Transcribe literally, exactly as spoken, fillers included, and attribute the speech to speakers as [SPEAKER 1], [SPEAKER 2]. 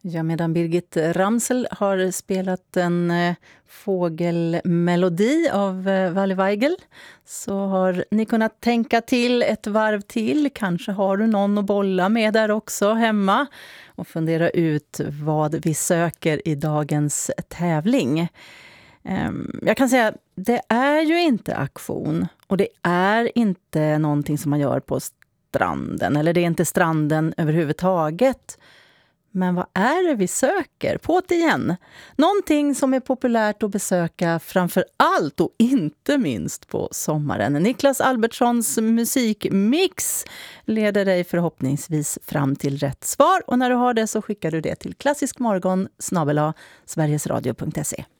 [SPEAKER 1] Ja, medan Birgit Ramsel har spelat en eh, fågelmelodi av eh, Valle Weigel, så har ni kunnat tänka till ett varv till. Kanske har du någon att bolla med där också hemma och fundera ut vad vi söker i dagens tävling. Eh, jag kan säga, det är ju inte auktion och det är inte någonting som man gör på stranden, eller det är inte stranden överhuvudtaget. Men vad är det vi söker? På det igen. Någonting som är populärt att besöka framför allt och inte minst på sommaren. Niklas Albertssons musikmix leder dig förhoppningsvis fram till rätt svar. Och när du har det så skickar du det till klassiskmorgon snabel-a sverigesradio punkt se.